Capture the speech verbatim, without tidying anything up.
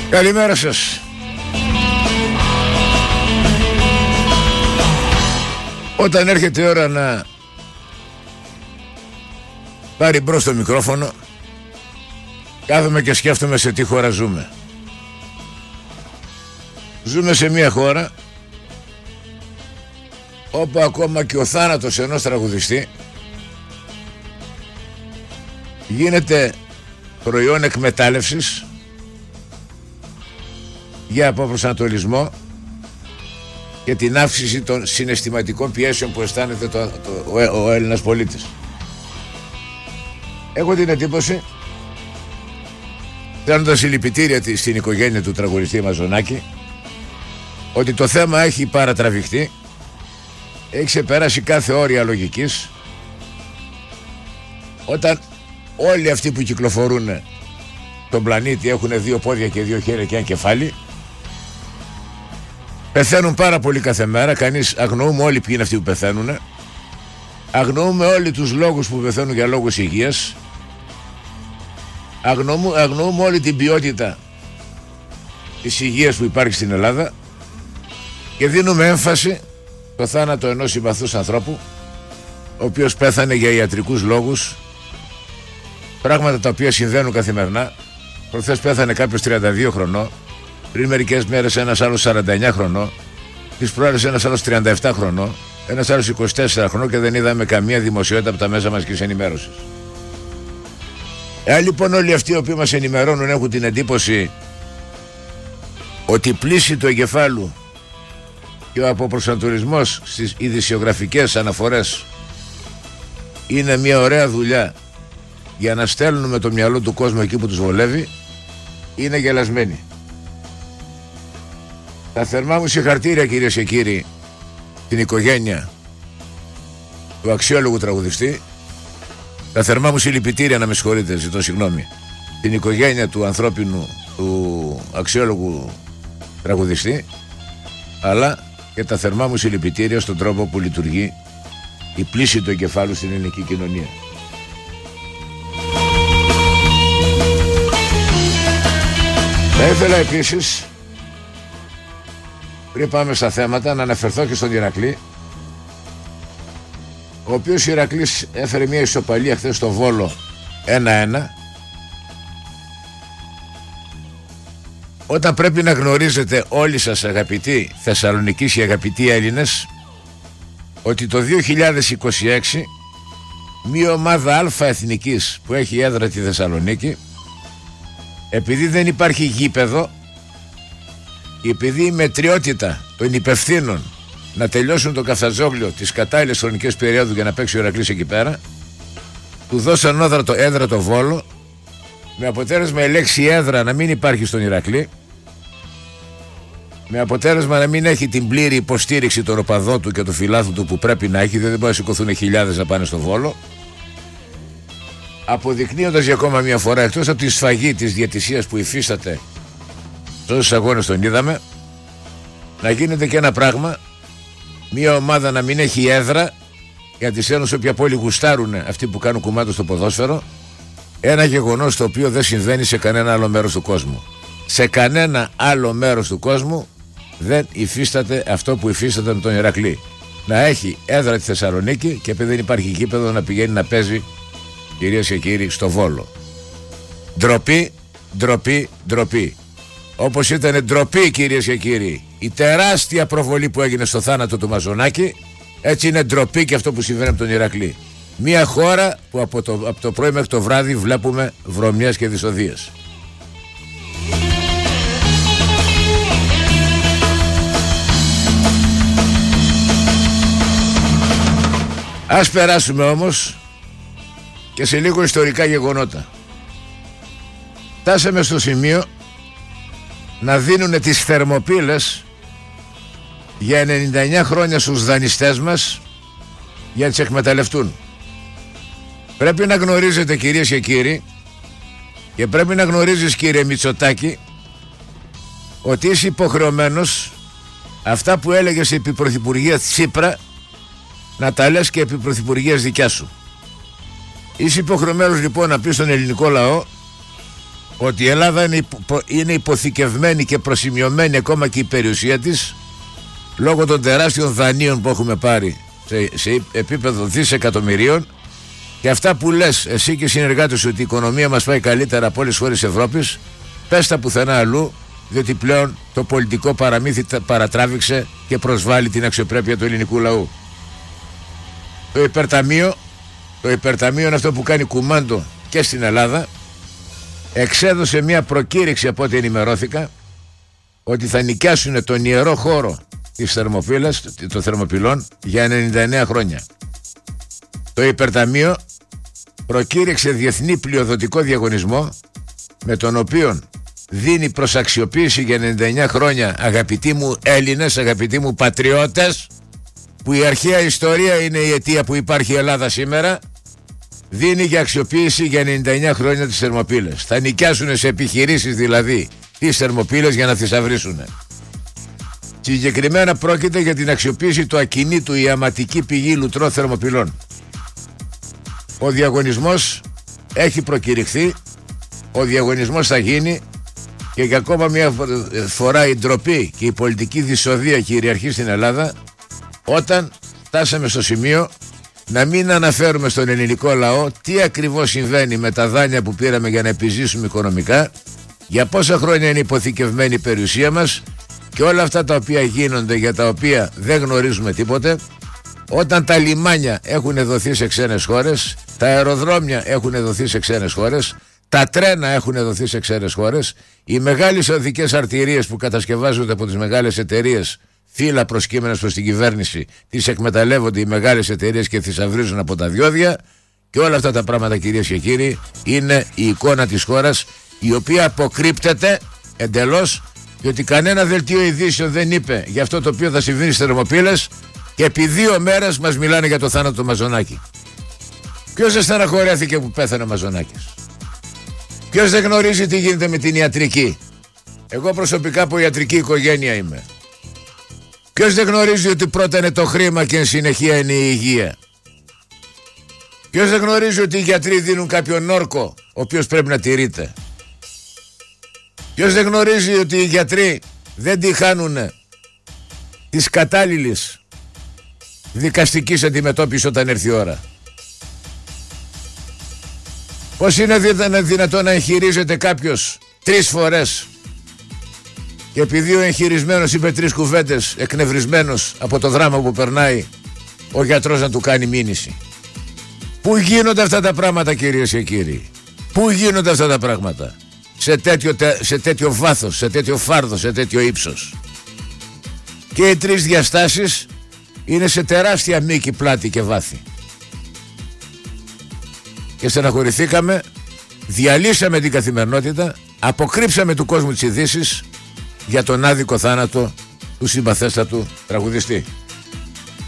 Καλημέρα σας. Όταν έρχεται η ώρα να πάρει μπρος το μικρόφωνο, κάθομαι και σκέφτομαι σε τι χώρα ζούμε. Ζούμε σε μια χώρα όπου ακόμα και ο θάνατος ενός τραγουδιστή γίνεται προϊόν εκμετάλλευσης για αποπροσανατολισμό και την αύξηση των συναισθηματικών πιέσεων που αισθάνεται το, το, ο, ο Έλληνας πολίτης. Έχω την εντύπωση, δίνοντας συλληπιτήρια στην οικογένεια του τραγουδιστή Μαζονάκη, ότι το θέμα έχει παρατραβηχτεί, έχει ξεπεράσει κάθε όρια λογικής, όταν όλοι αυτοί που κυκλοφορούν τον πλανήτη έχουν δύο πόδια και δύο χέρια και ένα κεφάλι, πεθαίνουν πάρα πολύ κάθε μέρα. Κανείς, αγνοούμε όλοι ποιοι είναι αυτοί που πεθαίνουν, αγνοούμε όλοι τους λόγους που πεθαίνουν για λόγους υγείας, αγνοούμε, αγνοούμε όλη την ποιότητα της υγείας που υπάρχει στην Ελλάδα και δίνουμε έμφαση στο θάνατο ενός συμπαθούς ανθρώπου, ο οποίος πέθανε για ιατρικούς λόγους, πράγματα τα οποία συμβαίνουν καθημερινά. Προχθές πέθανε κάποιος τριάντα δύο χρονών, πριν μερικές μέρες ένας άλλος σαράντα εννιά χρονών, τις προάλλες ένας άλλος τριάντα επτά χρονών, ένας άλλος είκοσι τέσσερα χρονών, και δεν είδαμε καμία δημοσιότητα από τα μέσα μαζικής ενημέρωσης. Εάν λοιπόν όλοι αυτοί οι οποίοι μας ενημερώνουν έχουν την εντύπωση ότι η πλύση του εγκεφάλου και ο αποπροσανατολισμός στις ειδησιογραφικές αναφορές είναι μια ωραία δουλειά για να στέλνουμε το μυαλό του κόσμου εκεί που τους βολεύει, είναι γελασμένοι. Τα θερμά μου συγχαρητήρια, κυρίες και κύριοι, την οικογένεια του αξιόλογου τραγουδιστή. Τα θερμά μου συλληπιτήρια, να με συγχωρείτε, ζητώ συγγνώμη, την οικογένεια του ανθρώπινου, του αξιόλογου τραγουδιστή, αλλά και τα θερμά μου συλληπιτήρια στον τρόπο που λειτουργεί η πλύση του εγκεφάλου στην ελληνική κοινωνία. Θα ήθελα επίσης, πριν πάμε στα θέματα, να αναφερθώ και στον Ηρακλή, ο οποίος Ηρακλής έφερε μια ισοπαλία χθες στο Βόλο ένα ένα, όταν πρέπει να γνωρίζετε όλοι σας, αγαπητοί Θεσσαλονικείς και αγαπητοί Έλληνες, ότι το δύο χιλιάδες είκοσι έξι μια ομάδα αλφα εθνικής που έχει έδρα τη Θεσσαλονίκη, επειδή δεν υπάρχει γήπεδο, επειδή η μετριότητα των υπευθύνων να τελειώσουν το καφτατζόγλιο της κατάλληλης χρονικής περίοδου για να παίξει ο Ηρακλής εκεί πέρα, του δώσαν έδρα το, έδρα το Βόλο, με αποτέλεσμα η λέξη έδρα να μην υπάρχει στον Ηρακλή, με αποτέλεσμα να μην έχει την πλήρη υποστήριξη των οπαδών του και του φιλάθλου του που πρέπει να έχει, διότι δεν μπορεί να σηκωθούν χιλιάδες να πάνε στο Βόλο, αποδεικνύοντας για ακόμα μια φορά, εκτός από τη σφαγή της διαιτησίας που υφίσταται σε όσους αγώνες τον είδαμε, να γίνεται και ένα πράγμα, μια ομάδα να μην έχει έδρα, για τις ένωσες όποια πόλη γουστάρουν αυτοί που κάνουν κουμάντο στο ποδόσφαιρο, ένα γεγονός το οποίο δεν συμβαίνει σε κανένα άλλο μέρος του κόσμου. Σε κανένα άλλο μέρος του κόσμου δεν υφίσταται αυτό που υφίσταται με τον Ηρακλή. Να έχει έδρα τη Θεσσαλονίκη και επειδή δεν υπάρχει γήπεδο να πηγαίνει να παίζει, κυρίες και κύριοι, στο Βόλο. Ντροπή, ντροπή, ντροπή. Όπως ήταν ντροπή, κυρίες και κύριοι, η τεράστια προβολή που έγινε στο θάνατο του Μαζονάκη, έτσι είναι ντροπή και αυτό που συμβαίνει από τον Ηρακλή. Μια χώρα που από το, από το πρωί μέχρι το βράδυ βλέπουμε βρωμιές και δυσοδείες. Ας περάσουμε όμως και σε λίγο ιστορικά γεγονότα. Φτάσαμε στο σημείο να δίνουν τις θερμοπύλες για ενενήντα εννιά χρόνια στους δανειστές μας για να τις εκμεταλλευτούν. Πρέπει να γνωρίζετε, κυρίες και κύριοι, και πρέπει να γνωρίζεις, κύριε Μητσοτάκη, ότι είσαι υποχρεωμένος αυτά που έλεγες επί Πρωθυπουργία Τσίπρα να τα λες και επί Πρωθυπουργίας δικιά σου. Είσαι υποχρεωμένος λοιπόν να πεις στον ελληνικό λαό ότι η Ελλάδα είναι, υπο, είναι υποθηκευμένη και προσημειωμένη ακόμα και η περιουσία της λόγω των τεράστιων δανείων που έχουμε πάρει σε, σε επίπεδο δισεκατομμυρίων, και αυτά που λες εσύ και οι συνεργάτες ότι η οικονομία μας πάει καλύτερα από όλες τις χώρες της Ευρώπης, πες τα πουθενά αλλού, διότι πλέον το πολιτικό παραμύθι παρατράβηξε και προσβάλλει την αξιοπρέπεια του ελληνικού λαού. Το υπερταμείο, το υπερταμείο είναι αυτό που κάνει κουμάντο και στην Ελλάδα. Εξέδωσε μια προκήρυξη, από ό,τι ενημερώθηκα, ότι θα νοικιάσουν τον ιερό χώρο της Θερμοπύλας, των Θερμοπυλών, για ενενήντα εννέα χρόνια. Το υπερταμείο προκήρυξε διεθνή πλειοδοτικό διαγωνισμό, με τον οποίο δίνει προς αξιοποίηση για ενενήντα εννέα χρόνια, αγαπητοί μου Έλληνες, αγαπητοί μου πατριώτες, που η αρχαία ιστορία είναι η αιτία που υπάρχει η Ελλάδα σήμερα, δίνει για αξιοποίηση για ενενήντα εννέα χρόνια τις Θερμοπύλες. Θα νοικιάσουν σε επιχειρήσεις δηλαδή τις Θερμοπύλες για να θησαυρίσουν. Συγκεκριμένα πρόκειται για την αξιοποίηση του ακινήτου ιαματική πηγή Λουτρό Θερμοπυλών. Ο διαγωνισμός έχει προκηρυχθεί, ο διαγωνισμός θα γίνει, και για ακόμα μια φορά η ντροπή και η πολιτική δυσοδεία κυριαρχεί στην Ελλάδα, όταν φτάσαμε στο σημείο να μην αναφέρουμε στον ελληνικό λαό τι ακριβώς συμβαίνει με τα δάνεια που πήραμε για να επιζήσουμε οικονομικά, για πόσα χρόνια είναι υποθηκευμένη η περιουσία μας και όλα αυτά τα οποία γίνονται, για τα οποία δεν γνωρίζουμε τίποτε, όταν τα λιμάνια έχουν δοθεί σε ξένες χώρες, τα αεροδρόμια έχουν δοθεί σε ξένες χώρες, τα τρένα έχουν δοθεί σε ξένες χώρες, οι μεγάλες οδικές αρτηρίες που κατασκευάζονται από τις μεγάλες εταιρείες, φύλλα προσκύμενας προς την κυβέρνηση, τις εκμεταλλεύονται οι μεγάλες εταιρείες και θησαυρίζουν από τα διόδια, και όλα αυτά τα πράγματα, κυρίες και κύριοι, είναι η εικόνα της χώρας, η οποία αποκρύπτεται εντελώς, διότι κανένα δελτίο ειδήσεων δεν είπε για αυτό το οποίο θα συμβεί στις Θερμοπύλες, και επί δύο μέρες μας μιλάνε για το θάνατο του Μαζονάκη. Ποιος δεν στεναχωρέθηκε που πέθανε ο Μαζονάκης? Ποιος δεν γνωρίζει τι γίνεται με την ιατρική? Εγώ προσωπικά από ιατρική οικογένεια είμαι. Ποιος δεν γνωρίζει ότι πρώτα είναι το χρήμα και εν συνεχεία είναι η υγεία? Ποιος δεν γνωρίζει ότι οι γιατροί δίνουν κάποιον όρκο ο οποίος πρέπει να τηρείται? Ποιος δεν γνωρίζει ότι οι γιατροί δεν τη χάνουν της κατάλληλης δικαστικής αντιμετώπισης όταν έρθει η ώρα? Πώς είναι δυνατόν να εγχειρίζεται κάποιος τρεις φορές και επειδή ο εγχειρισμένος είπε τρεις κουβέντες, εκνευρισμένος από το δράμα που περνάει, ο γιατρός να του κάνει μήνυση? Πού γίνονται αυτά τα πράγματα, κυρίες και κύριοι? Πού γίνονται αυτά τα πράγματα? Σε τέτοιο, σε τέτοιο βάθος, σε τέτοιο φάρδο, σε τέτοιο ύψος. Και οι τρεις διαστάσεις είναι σε τεράστια μήκη, πλάτη και βάθη. Και στεναχωρηθήκαμε, διαλύσαμε την καθημερινότητα, αποκρύψαμε του κόσμου τις ειδήσεις για τον άδικο θάνατο του συμπαθέστατου τραγουδιστή.